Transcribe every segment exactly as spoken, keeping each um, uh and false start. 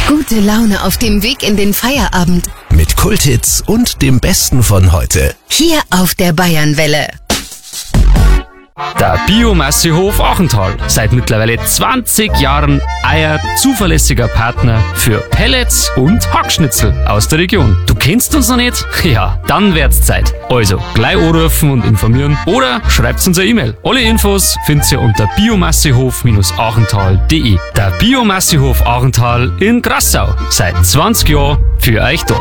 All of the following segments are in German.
Gute Laune auf dem Weg in den Feierabend. Mit Kulthits und dem Besten von heute. Hier auf der Bayernwelle. Der Biomassehof Achental. Seit mittlerweile zwanzig Jahren euer zuverlässiger Partner für Pellets und Hackschnitzel aus der Region. Du kennst uns noch nicht? Ja, dann wird's Zeit. Also, gleich anrufen und informieren oder schreibt uns eine E-Mail. Alle Infos findet ihr unter biomassehof achental punkt de. Der Biomassehof Achental in Grassau. Seit zwanzig Jahren für euch da.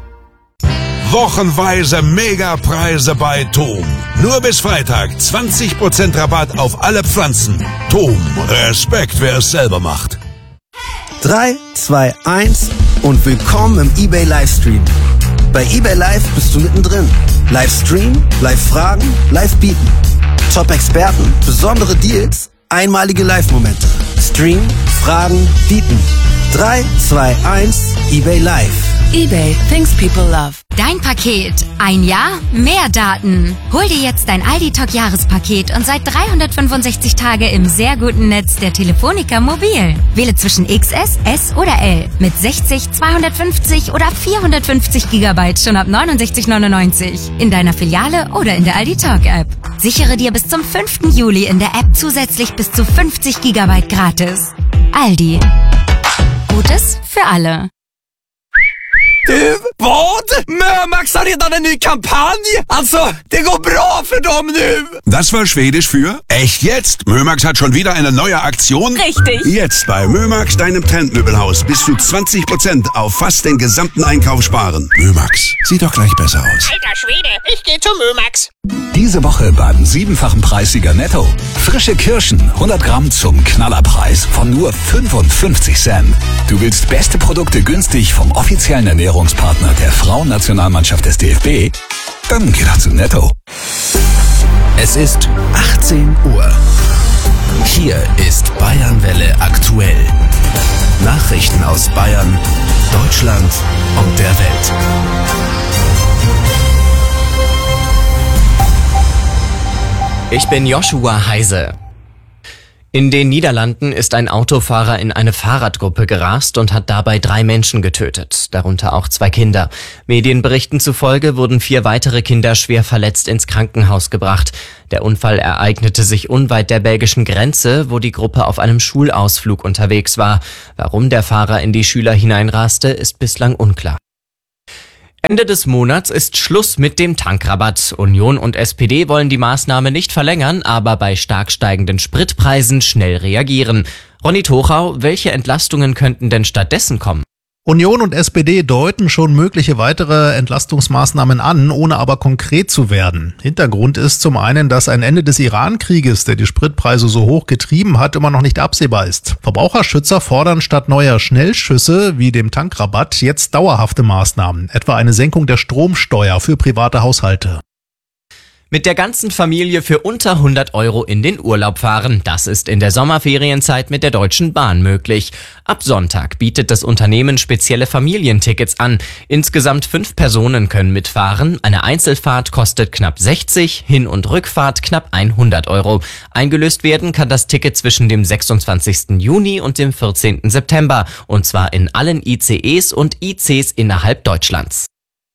Wochenweise Megapreise bei Tom. Nur bis Freitag zwanzig Prozent Rabatt auf alle Pflanzen. Tom, Respekt, wer es selber macht. drei, zwei, eins und willkommen im eBay Livestream. Bei eBay Live bist du mittendrin. Livestream, Live-Fragen, Live-Bieten. Top-Experten, besondere Deals, einmalige Live-Momente. Stream, Fragen, Bieten. drei, zwei, eins, eBay Live. eBay, things people love. Dein Paket. Ein Jahr, mehr Daten. Hol dir jetzt dein Aldi-Talk-Jahrespaket und seit dreihundertfünfundsechzig Tage im sehr guten Netz der Telefonica Mobil. Wähle zwischen X S, S oder L. Mit sechzig, zweihundertfünfzig oder vierhundertfünfzig Gigabyte schon ab neunundsechzig neunundneunzig. In deiner Filiale oder in der Aldi-Talk-App. Sichere dir bis zum fünften Juli in der App zusätzlich bis zu fünfzig Gigabyte gratis. Aldi. Gutes für alle. Du, vad? Mömax har redan en ny kampanj! Alltså, det går bra för dem nu! Das war Schwedisch für echt jetzt. Mömax hat schon wieder eine neue Aktion. Richtig. Jetzt bei Mömax, deinem Trendmöbelhaus, bis zu zwanzig Prozent auf fast den gesamten Einkauf sparen. Mömax, sieht doch gleich besser aus. Alter Schwede, ich geh zu Mömax. Diese Woche beim siebenfachen Preissieger Netto. Frische Kirschen, hundert Gramm zum Knallerpreis von nur fünfundfünfzig Cent. Du willst beste Produkte günstig vom offiziellen Ernährungspartner der Frauennationalmannschaft des D F B? Dann geh doch zu Netto. Es ist achtzehn Uhr. Hier ist Bayernwelle aktuell. Nachrichten aus Bayern, Deutschland und der Welt. Ich bin Joshua Heise. In den Niederlanden ist ein Autofahrer in eine Fahrradgruppe gerast und hat dabei drei Menschen getötet, darunter auch zwei Kinder. Medienberichten zufolge wurden vier weitere Kinder schwer verletzt ins Krankenhaus gebracht. Der Unfall ereignete sich unweit der belgischen Grenze, wo die Gruppe auf einem Schulausflug unterwegs war. Warum der Fahrer in die Schüler hineinraste, ist bislang unklar. Ende des Monats ist Schluss mit dem Tankrabatt. Union und S P D wollen die Maßnahme nicht verlängern, aber bei stark steigenden Spritpreisen schnell reagieren. Ronny Tochau, welche Entlastungen könnten denn stattdessen kommen? Union und S P D deuten schon mögliche weitere Entlastungsmaßnahmen an, ohne aber konkret zu werden. Hintergrund ist zum einen, dass ein Ende des Iran-Krieges, der die Spritpreise so hoch getrieben hat, immer noch nicht absehbar ist. Verbraucherschützer fordern statt neuer Schnellschüsse wie dem Tankrabatt jetzt dauerhafte Maßnahmen, etwa eine Senkung der Stromsteuer für private Haushalte. Mit der ganzen Familie für unter hundert Euro in den Urlaub fahren. Das ist in der Sommerferienzeit mit der Deutschen Bahn möglich. Ab Sonntag bietet das Unternehmen spezielle Familientickets an. Insgesamt fünf Personen können mitfahren. Eine Einzelfahrt kostet knapp sechzig, Hin- und Rückfahrt knapp hundert Euro. Eingelöst werden kann das Ticket zwischen dem sechsundzwanzigsten Juni und dem vierzehnten September. Und zwar in allen I C Es und I Cs innerhalb Deutschlands.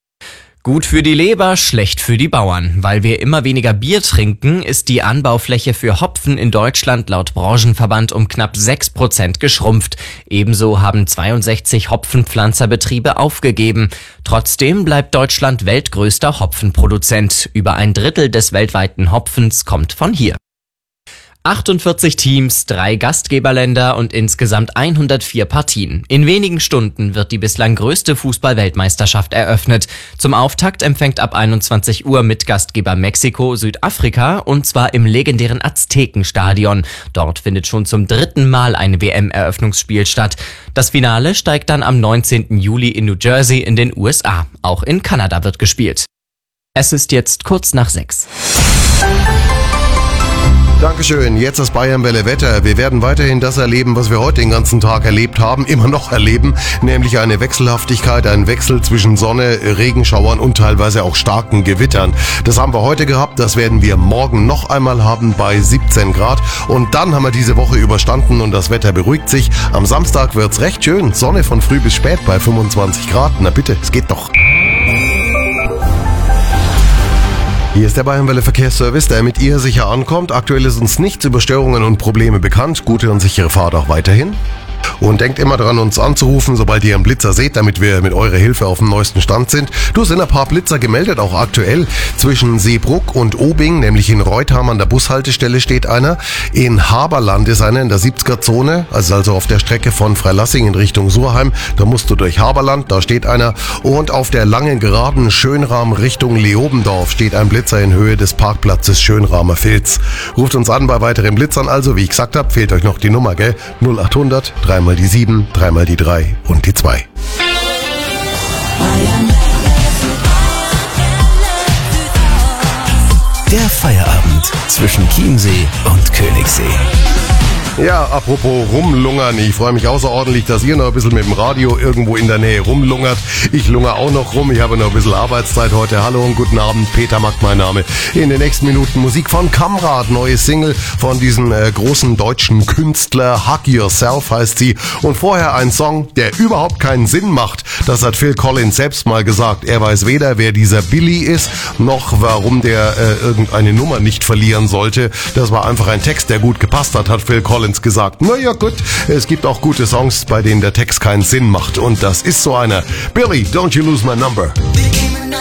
Gut für die Leber, schlecht für die Bauern. Weil wir immer weniger Bier trinken, ist die Anbaufläche für Hopfen in Deutschland laut Branchenverband um knapp sechs Prozent geschrumpft. Ebenso haben zweiundsechzig Hopfenpflanzerbetriebe aufgegeben. Trotzdem bleibt Deutschland weltgrößter Hopfenproduzent. Über ein Drittel des weltweiten Hopfens kommt von hier. achtundvierzig Teams, drei Gastgeberländer und insgesamt hundertvier Partien. In wenigen Stunden wird die bislang größte Fußball-Weltmeisterschaft eröffnet. Zum Auftakt empfängt ab einundzwanzig Uhr mit Gastgeber Mexiko Südafrika, und zwar im legendären Aztekenstadion. Dort findet schon zum dritten Mal ein W M-Eröffnungsspiel statt. Das Finale steigt dann am neunzehnten Juli in New Jersey in den U S A. Auch in Kanada wird gespielt. Es ist jetzt kurz nach sechs. Dankeschön. Jetzt das Bayernwelle Wetter. Wir werden weiterhin das erleben, was wir heute den ganzen Tag erlebt haben, immer noch erleben, nämlich eine Wechselhaftigkeit, ein Wechsel zwischen Sonne, Regenschauern und teilweise auch starken Gewittern. Das haben wir heute gehabt, das werden wir morgen noch einmal haben bei siebzehn Grad und dann haben wir diese Woche überstanden und das Wetter beruhigt sich. Am Samstag wird's recht schön, Sonne von früh bis spät bei fünfundzwanzig Grad. Na bitte, es geht doch. Hier ist der Bayernwelle Verkehrsservice, der mit ihr sicher ankommt. Aktuell ist uns nichts über Störungen und Probleme bekannt. Gute und sichere Fahrt auch weiterhin. Und denkt immer dran, uns anzurufen, sobald ihr einen Blitzer seht, damit wir mit eurer Hilfe auf dem neuesten Stand sind. Du, sind ein paar Blitzer gemeldet, auch aktuell. Zwischen Seebruck und Obing, nämlich in Reutham an der Bushaltestelle steht einer. In Haberland ist einer in der siebziger-Zone, also, also auf der Strecke von Freilassing in Richtung Surheim. Da musst du durch Haberland, da steht einer. Und auf der langen Geraden Schönrahm Richtung Leobendorf steht ein Blitzer in Höhe des Parkplatzes Schönrahmer Filz. Ruft uns an bei weiteren Blitzern, also wie ich gesagt habe, fehlt euch noch die Nummer, gell? null achthundert, dreimal die sieben, dreimal die drei und die zwei. Der Feierabend zwischen Chiemsee und Königssee. Ja, apropos rumlungern, ich freue mich außerordentlich, dass ihr noch ein bisschen mit dem Radio irgendwo in der Nähe rumlungert. Ich lungere auch noch rum, ich habe noch ein bisschen Arbeitszeit heute. Hallo und guten Abend, Peter Mack mein Name. In den nächsten Minuten Musik von Kamrad, neue Single von diesem äh, großen deutschen Künstler, Hug Yourself heißt sie. Und vorher ein Song, der überhaupt keinen Sinn macht. Das hat Phil Collins selbst mal gesagt. Er weiß weder, wer dieser Billy ist, noch warum der äh, irgendeine Nummer nicht verlieren sollte. Das war einfach ein Text, der gut gepasst hat, hat Phil Collins gesagt. Naja gut, es gibt auch gute Songs, bei denen der Text keinen Sinn macht. Und das ist so einer. Billy, don't you lose my number.